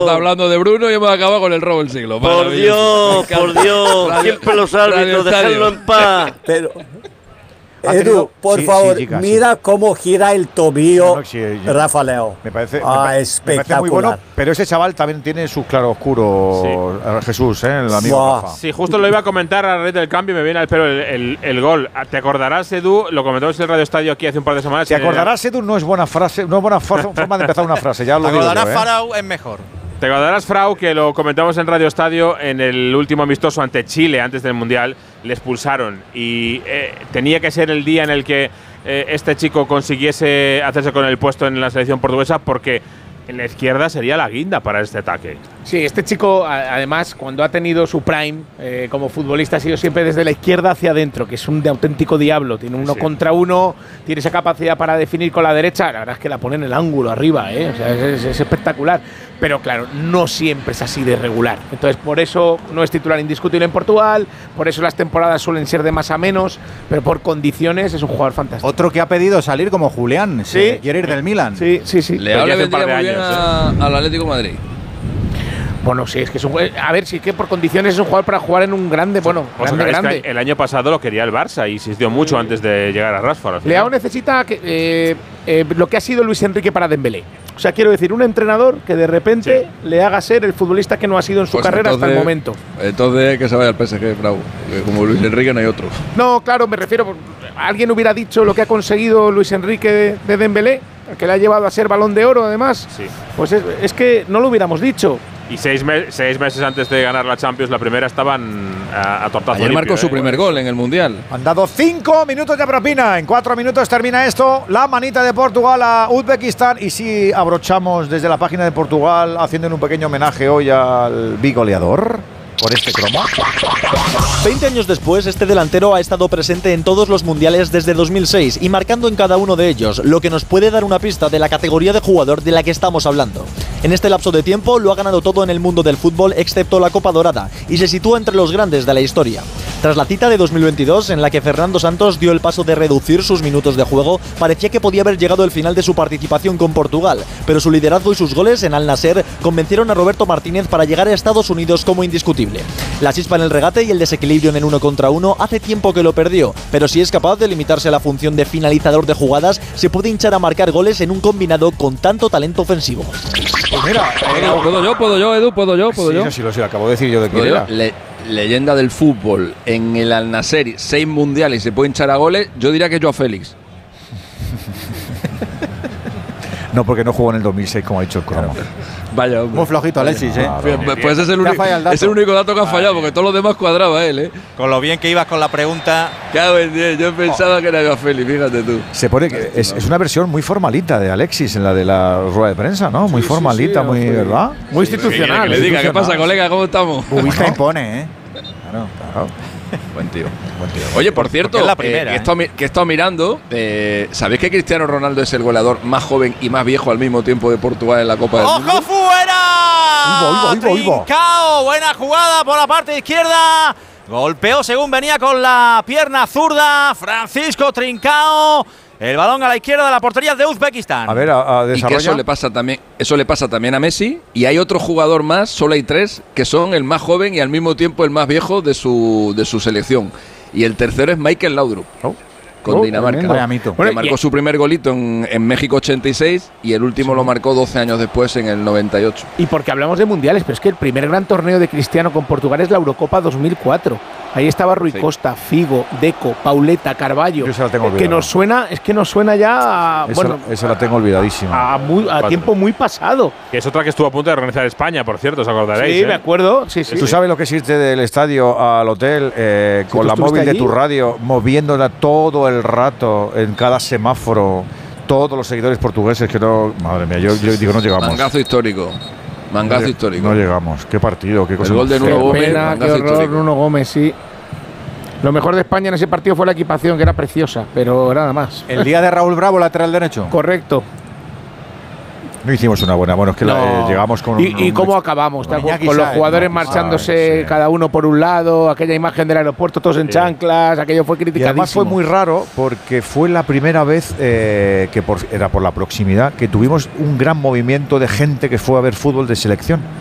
Está hablando de Bruno y hemos acabado con el robo del siglo. Por Dios, siempre los árbitros, dejadlo en paz. Pero, Edu, por favor, mira cómo gira el tobillo Rafa Leao. Me parece espectacular. muy bueno, pero ese chaval también tiene sus claroscuros, Jesús, el amigo Rafa. Sí, justo lo iba a comentar a la red del cambio y me viene al pelo el gol. ¿Te acordarás, Edu? Lo comentamos en el Radio Estadio aquí hace un par de semanas. ¿Te acordarás, Edu? No es buena frase, no es buena forma de empezar una frase. Ya lo digo. ¿Te acordarás, Farao? Es mejor. Te acordarás, Frau, que lo comentamos en Radio Estadio en el último amistoso ante Chile antes del Mundial. Le expulsaron y tenía que ser el día en el que este chico consiguiese hacerse con el puesto en la selección portuguesa, porque en la izquierda sería la guinda para este ataque. Sí, este chico, además, cuando ha tenido su prime como futbolista, ha sido siempre desde la izquierda hacia adentro, que es un auténtico diablo. Tiene uno contra uno, tiene esa capacidad para definir con la derecha. La verdad es que la pone en el ángulo arriba, o sea, es espectacular. Pero claro, no siempre es así de regular. Entonces, por eso no es titular indiscutible en Portugal, por eso las temporadas suelen ser de más a menos, pero por condiciones es un jugador fantástico. Otro que ha pedido salir como Julián, sí, quiere ir del Milan. Sí. Leao le vendría muy bien al Atlético de Madrid. Bueno, sí, es que es un jugador. A ver, sí que por condiciones es un jugador para jugar en un grande, bueno, grande. El año pasado lo quería el Barça y insistió mucho antes de llegar a Rashford. Leao necesita lo que ha sido Luis Enrique para Dembélé. O sea, quiero decir, un entrenador que de repente le haga ser el futbolista que no ha sido en su carrera hasta el momento. Entonces, que se vaya al PSG, Frau. Como Luis Enrique no hay otro. No, claro, me refiero. ¿Alguien hubiera dicho lo que ha conseguido Luis Enrique de Dembélé? Que le ha llevado a ser Balón de Oro, además. Sí. Pues es que no lo hubiéramos dicho. Y 6 meses antes de ganar la Champions, la primera, estaban a tortazo limpio. Ayer marcó su primer gol en el Mundial. Han dado 5 minutos de propina. En 4 minutos termina esto. La manita de Portugal a Uzbekistán. Y si abrochamos desde la página de Portugal, haciendo un pequeño homenaje hoy al bigoleador por este cromo. 20 años después, este delantero ha estado presente en todos los mundiales desde 2006 y marcando en cada uno de ellos, lo que nos puede dar una pista de la categoría de jugador de la que estamos hablando. En este lapso de tiempo lo ha ganado todo en el mundo del fútbol excepto la Copa Dorada y se sitúa entre los grandes de la historia. Tras la cita de 2022, en la que Fernando Santos dio el paso de reducir sus minutos de juego, parecía que podía haber llegado el final de su participación con Portugal, pero su liderazgo y sus goles en Al Nassr convencieron a Roberto Martínez para llegar a Estados Unidos como indiscutible. La chispa en el regate y el desequilibrio en el 1 contra 1 hace tiempo que lo perdió, pero si es capaz de limitarse a la función de finalizador de jugadas, se puede hinchar a marcar goles en un combinado con tanto talento ofensivo. Pues mira, ¿Puedo yo, Edu? ¿Puedo yo? Sí, lo acabo de decir yo de quién era. Leyenda del fútbol en el Al Nassr, 6 mundiales y se puede hinchar a goles, yo diría que Joao Félix. No, porque no jugó en el 2006, como ha dicho el cromo. Vaya, hombre. Muy flojito Alexis, Pues es el único dato que ha fallado, porque todos los demás cuadraba él, Con lo bien que ibas con la pregunta. Yo pensaba que era Joao Félix, fíjate tú. Se pone que es una versión muy formalita de Alexis en la de la rueda de prensa, ¿no? Muy formalita, muy, ¿verdad? Muy institucional. Que le diga, ¿qué pasa, colega? ¿Cómo estamos? Bubista impone, Claro. Buen tío. Oye, por cierto, es la primera, que he estado mirando, ¿sabéis que Cristiano Ronaldo es el goleador más joven y más viejo al mismo tiempo de Portugal en la Copa del Mundo? ¡Ojo fuera! Trincao, buena jugada por la parte izquierda. Golpeó según venía con la pierna zurda. Francisco Trincao. El balón a la izquierda de la portería de Uzbekistán. A ver, desarrolla. Y que eso le pasa también a Messi. Y hay otro jugador más, solo hay 3, que son el más joven y al mismo tiempo el más viejo de su selección. Y el tercero es Michael Laudrup. Con Dinamarca. Que marcó su primer golito en México 86 y el último lo marcó 12 años después en el 98. Y porque hablamos de mundiales, pero es que el primer gran torneo de Cristiano con Portugal es la Eurocopa 2004. Ahí estaba Rui Costa, Figo, Deco, Pauleta, Carballo. Yo se la tengo olvidada. Que nos suena ya a, esa la tengo olvidadísima. A tiempo muy pasado. Que es otra que estuvo a punto de organizar España, por cierto, ¿os acordaréis? Sí, me acuerdo. Sí. ¿Tú sabes lo que es irte del estadio al hotel con la móvil de tu radio, moviéndola todo el rato en cada semáforo? Todos los seguidores portugueses que no… Madre mía, yo digo, no llegamos. Mangazo histórico. No llegamos. Qué partido, qué cosa. El gol de Nuno Gómez. Qué horror, Nuno Gómez, sí. Lo mejor de España en ese partido fue la equipación, que era preciosa, pero nada más. El día de Raúl Bravo, lateral derecho. Correcto. No hicimos una buena. Bueno, es que llegamos con ¿Y cómo acabamos? Con los jugadores marchándose cada uno por un lado, aquella imagen del aeropuerto, todos en chanclas, aquello fue criticadísimo. Y además fue muy raro porque fue la primera vez era por la proximidad que tuvimos un gran movimiento de gente que fue a ver fútbol de selección.